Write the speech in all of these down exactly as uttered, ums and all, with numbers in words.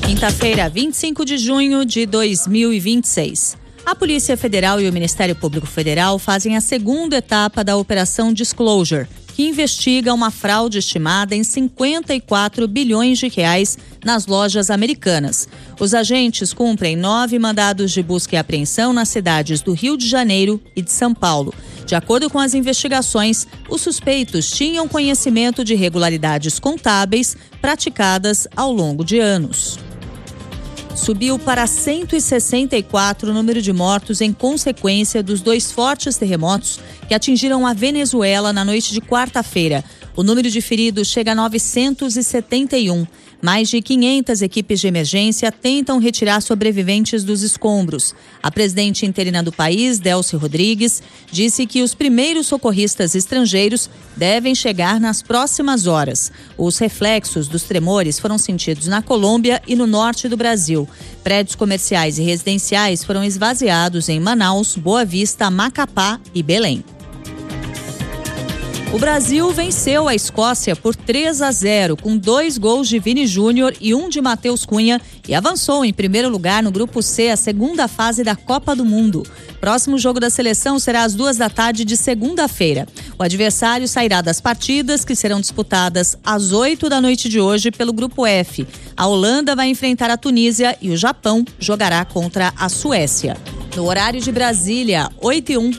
Quinta-feira, vinte e cinco de junho de dois mil e vinte e seis. A Polícia Federal e o Ministério Público Federal fazem a segunda etapa da Operação Disclosure, que investiga uma fraude estimada em cinquenta e quatro bilhões de reais nas lojas americanas. Os agentes cumprem nove mandados de busca e apreensão nas cidades do Rio de Janeiro e de São Paulo. De acordo com as investigações, os suspeitos tinham conhecimento de irregularidades contábeis praticadas ao longo de anos. Subiu para cento e sessenta e quatro o número de mortos em consequência dos dois fortes terremotos que atingiram a Venezuela na noite de quarta-feira. O número de feridos chega a novecentos e setenta e um. Mais de quinhentas equipes de emergência tentam retirar sobreviventes dos escombros. A presidente interina do país, Delcy Rodrigues, disse que os primeiros socorristas estrangeiros devem chegar nas próximas horas. Os reflexos dos tremores foram sentidos na Colômbia e no norte do Brasil. Prédios comerciais e residenciais foram esvaziados em Manaus, Boa Vista, Macapá e Belém. O Brasil venceu a Escócia por três a zero, com dois gols de Vini Júnior e um de Matheus Cunha, e avançou em primeiro lugar no Grupo C, a segunda fase da Copa do Mundo. Próximo jogo da seleção será às duas da tarde de segunda-feira. O adversário sairá das partidas, que serão disputadas às oito da noite de hoje pelo Grupo F. A Holanda vai enfrentar a Tunísia e o Japão jogará contra a Suécia. No horário de Brasília, oito e um.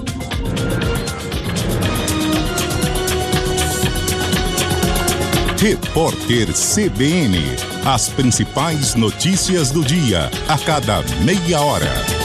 Repórter C B N. As principais notícias do dia, a cada meia hora.